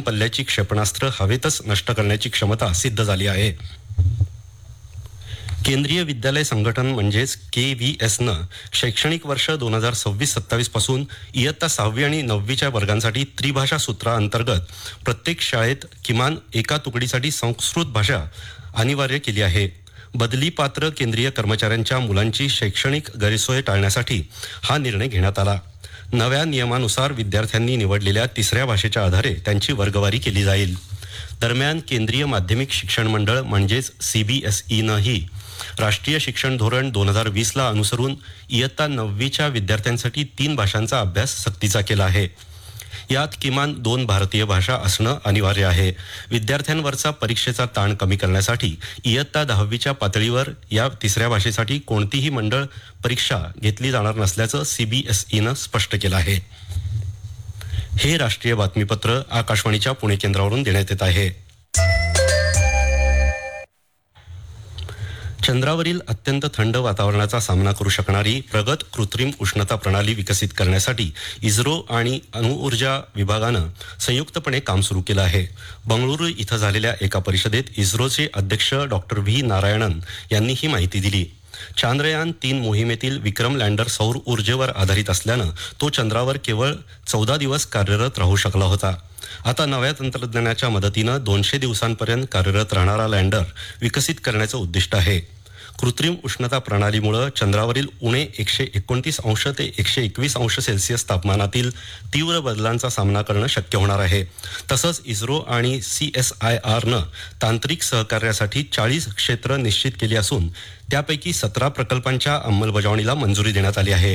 पल्ल्याची क्षेपणास्त्र हवेतच नष्ट करण्याची क्षमता सिद्ध झाली आहे. केंद्रीय विद्यालय संघटन म्हणजेच KVSनं शैक्षणिक वर्ष 2026-27 पासून इयत्ता 6वी आणि 9वीच्या वर्गांसाठी त्रिभाषा सूत्राअंतर्गत प्रत्येक शाळेत किमान एका तुकडीसाठी संस्कृत भाषा अनिवार्य केली आहे. बदली पात्र केंद्रीय कर्मचाऱ्यांच्या मुलांची शैक्षणिक गैरसोय टाळण्यासाठी हा निर्णय घेण्यात आला. नव्या नियमानुसार विद्यार्थ्यांनी निवडलेल्या तिसऱ्या भाषेच्या आधारे त्यांची वर्गवारी केली जाईल. दरम्यान केंद्रीय माध्यमिक शिक्षण मंडळ म्हणजेच CBSEनंही राष्ट्रीय शिक्षण धोरण 2020ला अनुसरून इयत्ता 9वीच्या विद्यार्थ्यांसाठी 3 भाषांचा अभ्यास सक्तीचा केला आहे. यात किमान 2 भारतीय भाषा असणं अनिवार्य आहे. विद्यार्थ्यांवरचा परीक्षेचा ताण कमी करण्यासाठी इयत्ता 10वीच्या पातळीवर या तिसऱ्या भाषेसाठी कोणतीही मंडळ परीक्षा घेतली जाणार नसल्याचं CBSEनं स्पष्ट केलं आहे. हे राष्ट्रीय बातमीपत्र आकाशवाणीच्या पुणे केंद्रावरून देण्यात येत आहे. चंद्रावरील अत्यंत थंड वातावरणाचा सामना करू शकणारी प्रगत कृत्रिम उष्णता प्रणाली विकसित करण्यासाठी इस्रो आणि अणुऊर्जा विभागानं संयुक्तपणे काम सुरू केलं आहे. बंगळुरू इथं झालेल्या एका परिषदेत इस्रोचे अध्यक्ष डॉक्टर व्ही नारायणन यांनी ही माहिती दिली. चांद्रयान 3 मोहिमेतील विक्रम लँडर सौर ऊर्जेवर आधारित असल्यानं तो चंद्रावर केवळ 14 दिवस कार्यरत राहू शकला होता. आता नव्या तंत्रज्ञानाच्या मदतीनं 200 दिवसांपर्यंत कार्यरत राहणारा लँडर विकसित करण्याचं उद्दिष्ट आहे. कृत्रिम उष्णता प्रणालीमुळे चंद्रावरील उणे 129 अंश ते 121 अंश सेल्सिअस तापमानातील तीव्र बदलांचा सामना करणं शक्य होणार आहे. तसंच इस्रो आणि CSIRनं तांत्रिक सहकार्यासाठी 40 क्षेत्र निश्चित केली असून त्यापैकी 17 प्रकल्पांच्या अंमलबजावणीला मंजुरी देण्यात आली आहे.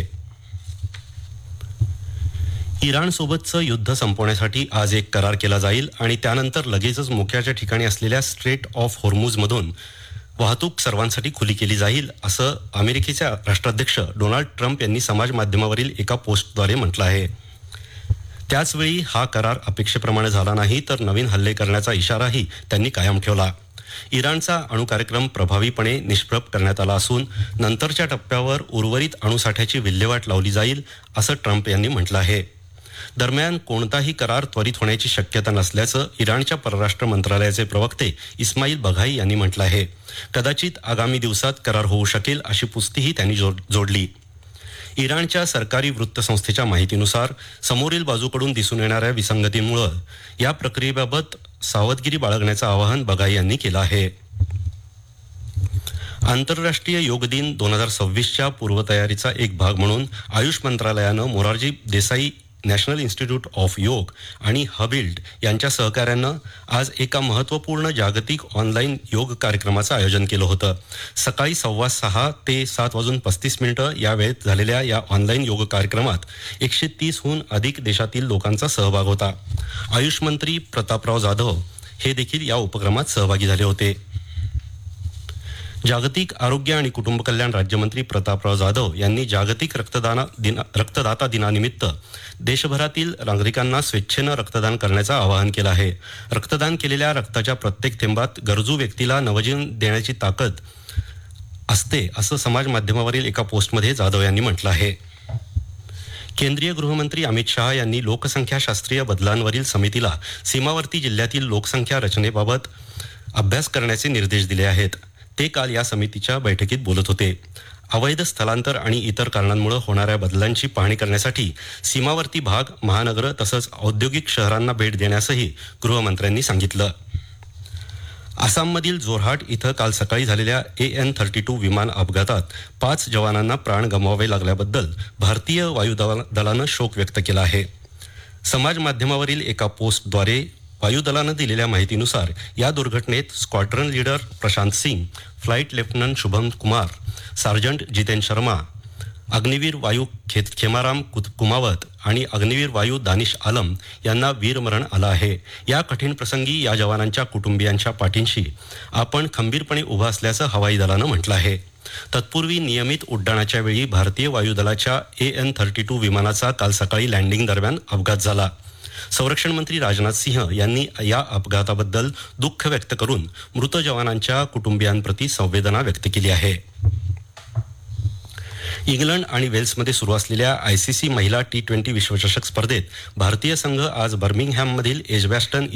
इराणसोबतचं युद्ध संपवण्यासाठी आज एक करार केला जाईल आणि त्यानंतर लगेचच मोक्याच्या ठिकाणी असलेल्या स्ट्रेट ऑफ होर्मुझमधून वाहतूक सर्वांसाठी खुली केली जाईल असं अमेरिकेचे राष्ट्राध्यक्ष डोनाल्ड ट्रम्प यांनी समाज माध्यमावरील एका पोस्टद्वारे म्हटलं आहे. त्याचवेळी हा करार अपेक्षेप्रमाणे झाला नाही तर नवीन हल्ले करण्याचा इशाराही त्यांनी कायम ठेवला. इराणचा अणुकार्यक्रम प्रभावीपणे निष्प्रभ करण्यात आला असून नंतरच्या टप्प्यावर उर्वरित अणुसाठ्याची विल्हेवाट लावली जाईल असं ट्रम्प यांनी म्हटलं आहे. दरम्यान कोणताही करार त्वरित होण्याची शक्यता नसल्याचं इराणच्या परराष्ट्र मंत्रालयाचे प्रवक्ते इस्माईल बघाई यांनी म्हटलं आहे. कदाचित आगामी दिवसात करार होऊ शकेल अशी पुस्तीही त्यांनी जोडली. इराणच्या सरकारी वृत्तसंस्थेच्या माहितीनुसार समोरील बाजूकडून दिसून येणाऱ्या विसंगतींमुळे या प्रक्रियेबाबत सावधगिरी बाळगण्याचं आवाहन बघाई यांनी केलं आहे. आंतरराष्ट्रीय योग दिन 2026च्या पूर्वतयारीचा एक भाग म्हणून आयुष मंत्रालयानं Morarji Desai national institute of योग आणि हबिल्ड यांच्या सहकार्यानं आज एका महत्त्वपूर्ण जागतिक ऑनलाईन योग कार्यक्रमाचं आयोजन केलं होतं. सकाळी 6:15 ते 7:35 या वेळेत झालेल्या या ऑनलाईन योग कार्यक्रमात 130हून अधिक देशातील लोकांचा सहभाग होता. आयुष मंत्री प्रतापराव जाधव हे देखील या उपक्रमात सहभागी झाले होते. जागतिक आरोग्य आणि कुटुंब कल्याण राज्यमंत्री प्रतापराव जाधव यांनी जागतिक रक्तदाता दिनानिमित्त देशभरातील नागरिकांना स्वेच्छेनं रक्तदान करण्याचं आवाहन केलं आहे. रक्तदान केलेल्या रक्ताच्या प्रत्येक थेंबात गरजू व्यक्तीला नवजीवन देण्याची ताकद असते असं समाज माध्यमावरील एका पोस्टमध्ये जाधव यांनी म्हटलं आहे. केंद्रीय गृहमंत्री अमित शहा यांनी लोकसंख्याशास्त्रीय बदलांवरील समितीला सीमावर्ती जिल्ह्यातील लोकसंख्या रचनेबाबत अभ्यास करण्याचे निर्देश दिले आहेत. ते काल या समितीच्या बैठकीत बोलत होते. अवैध स्थलांतर आणि इतर कारणांमुळे होणाऱ्या बदलांची पाहणी करण्यासाठी सीमावर्ती भाग, महानगर तसंच औद्योगिक शहरांना भेट देण्यासही गृहमंत्र्यांनी सांगितलं. आसाममधील जोरहाट इथं काल सकाळी झालेल्या AN-32 विमान अपघातात 5 जवानांना प्राण गमवावे लागल्याबद्दल भारतीय वायुदलानं शोक व्यक्त केला आहे. समाज माध्यमावरील एका पोस्टद्वारे वायुदलानं दिलेल्या माहितीनुसार या दुर्घटनेत squadron leader Prashant Singh, flight lieutenant Shubham Kumar, sergeant Jiten Sharma, Agniveer वायू खेमाराम कुमावत आणि अग्निवीर वायू दानिश आलम यांना वीरमरण आलं आहे. या कठीण प्रसंगी या जवानांच्या कुटुंबियांच्या पाठींशी आपण खंबीरपणे उभं असल्याचं हवाई दलानं म्हटलं आहे. तत्पूर्वी नियमित उड्डाणाच्या वेळी भारतीय वायुदलाच्या AN-32 विमानाचा काल सकाळी लँडिंग दरम्यान अपघात झाला. संरक्षण मंत्री राजनाथ सिंह यांनी या अपघाताबद्दल दुःख व्यक्त करून मृत जवानांच्या कुटुंबियांप्रती संवेदना व्यक्त केली आहे. इंग्लंड आणि वेल्समध्ये सुरू असलेल्या ICC महिला T20 विश्वचषक स्पर्धेत भारतीय संघ आज बर्मिंगहॅममधील एजबॅस्टन